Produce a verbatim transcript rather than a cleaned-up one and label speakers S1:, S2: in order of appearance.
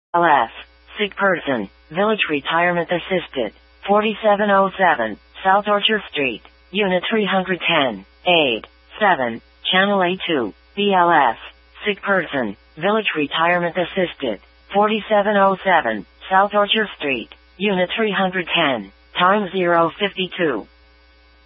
S1: L F. Sick person. Village Retirement Assisted. forty-seven oh seven, South Orchard Street. Unit three hundred ten. eight. seven. Channel A two. B L F. Sick person. Village Retirement Assisted. forty-seven oh seven, South Orchard Street. Unit three hundred ten. Time zero fifty-two.